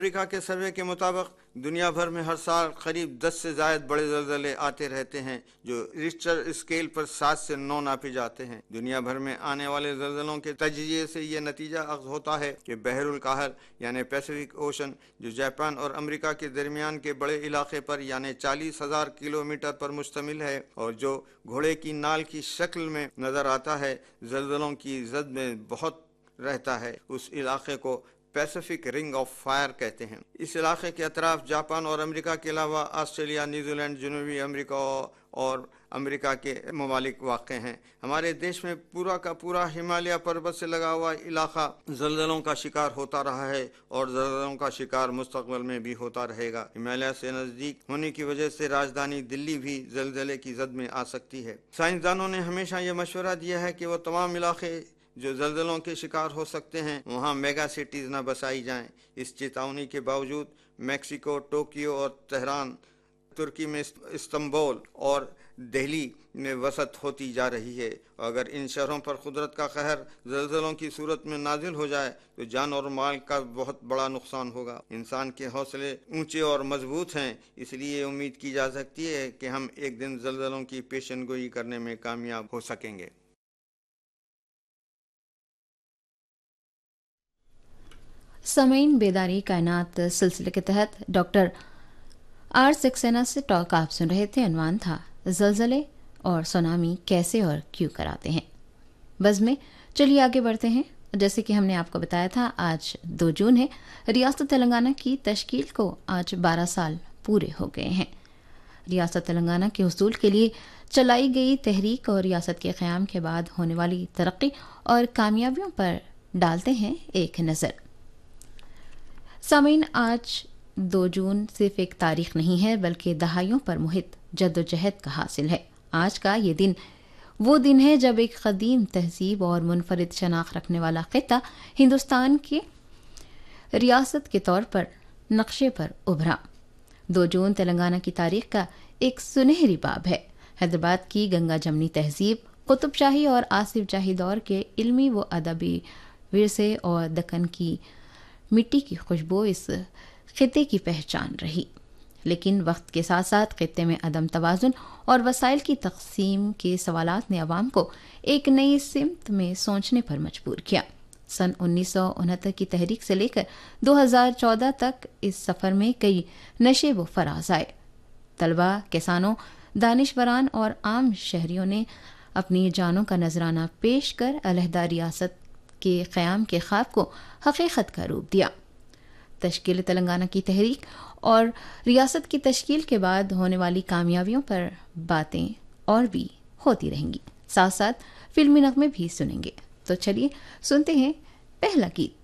امریکہ کے سروے کے مطابق دنیا بھر میں ہر سال قریب 10 سے زائد بڑے زلزلے آتے رہتے ہیں جو رچٹر اسکیل پر 7 سے 9 ناپے جاتے ہیں۔ دنیا بھر میں آنے والے زلزلوں کے تجزیے سے یہ نتیجہ اخذ ہوتا ہے کہ بحر الکاہل یعنی پیسیفک اوشن جو جاپان اور امریکہ کے درمیان کے بڑے علاقے پر یعنی 40,000 کلومیٹر پر مشتمل ہے اور جو گھوڑے کی نال کی شکل میں نظر آتا ہے، زلزلوں کی زد میں بہت رہتا ہے۔ اس علاقے کو پیسیفک رنگ آف فائر کہتے ہیں۔ اس علاقے کے اطراف جاپان اور امریکہ کے علاوہ آسٹریلیا، نیوزی لینڈ، جنوبی امریکہ اور امریکہ کے ممالک واقع ہیں۔ ہمارے دیش میں پورا کا پورا ہمالیہ پروت سے لگا ہوا علاقہ زلزلوں کا شکار ہوتا رہا ہے اور زلزلوں کا شکار مستقبل میں بھی ہوتا رہے گا۔ ہمالیہ سے نزدیک ہونے کی وجہ سے راجدھانی دلی بھی زلزلے کی زد میں آ سکتی ہے۔ سائنسدانوں نے ہمیشہ یہ مشورہ دیا ہے کہ وہ تمام علاقے جو زلزلوں کے شکار ہو سکتے ہیں وہاں میگا سٹیز نہ بسائی جائیں۔ اس چیتاونی کے باوجود میکسیکو، ٹوکیو اور تہران، ترکی میں استنبول اور دہلی میں وسعت ہوتی جا رہی ہے۔ اگر ان شہروں پر قدرت کا قہر زلزلوں کی صورت میں نازل ہو جائے تو جان اور مال کا بہت بڑا نقصان ہوگا۔ انسان کے حوصلے اونچے اور مضبوط ہیں، اس لیے امید کی جا سکتی ہے کہ ہم ایک دن زلزلوں کی پیشن گوئی کرنے میں کامیاب ہو سکیں گے۔ سامعین، بیداری کائنات سلسلے کے تحت ڈاکٹر آر سکسینہ سے ٹاک آپ سن رہے تھے۔ عنوان تھا زلزلے اور سونامی کیسے اور کیوں کراتے ہیں۔ بس میں چلیے آگے بڑھتے ہیں۔ جیسے کہ ہم نے آپ کو بتایا تھا، آج 2 جون ہے۔ ریاست تلنگانہ کی تشکیل کو آج 12 سال پورے ہو گئے ہیں۔ ریاست تلنگانہ کے حصول کے لیے چلائی گئی تحریک اور ریاست کے قیام کے بعد ہونے والی ترقی اور کامیابیوں پر ڈالتے ہیں ایک نظر۔ سامعین، آج 2 جون صرف ایک تاریخ نہیں ہے بلکہ دہائیوں پر محیط جدوجہد کا حاصل ہے۔ آج کا یہ دن وہ دن ہے جب ایک قدیم تہذیب اور منفرد شناخت رکھنے والا خطہ ہندوستان کی ریاست کے طور پر نقشے پر ابھرا۔ 2 جون تلنگانہ کی تاریخ کا ایک سنہری باب ہے۔ حیدرآباد کی گنگا جمنی تہذیب، قطب شاہی اور آصف جاہی دور کے علمی و ادبی ورثے اور دکن کی مٹی کی خوشبو اس خطے کی پہچان رہی، لیکن وقت کے ساتھ ساتھ خطے میں عدم توازن اور وسائل کی تقسیم کے سوالات نے عوام کو ایک نئی سمت میں سوچنے پر مجبور کیا۔ سن 1969 کی تحریک سے لے کر 2014 تک اس سفر میں کئی نشیب و فراز آئے۔ طلباء، کسانوں، دانشوران اور عام شہریوں نے اپنی جانوں کا نذرانہ پیش کر علیحدہ ریاست کے قیام کے خواب کو حقیقت کا روپ دیا۔ تشکیل تلنگانہ کی تحریک اور ریاست کی تشکیل کے بعد ہونے والی کامیابیوں پر باتیں اور بھی ہوتی رہیں گی، ساتھ ساتھ فلمی نغمے بھی سنیں گے۔ تو چلیے سنتے ہیں پہلا گیت۔